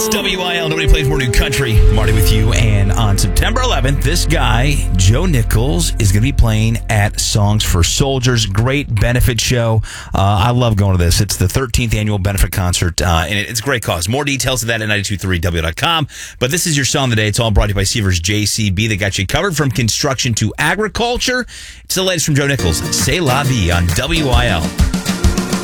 It's WIL. Nobody plays more new country. Marty with you. And on September 11th, this guy, Joe Nichols, is going to be playing at Songs for Soldiers. Great benefit show. I love going to this. It's the 13th annual benefit concert, and it's a great cause. More details of that at 923w.com. But this is your song today. It's all brought to you by Seavers JCB. They got you covered from construction to agriculture. It's the latest from Joe Nichols. C'est la vie on WIL.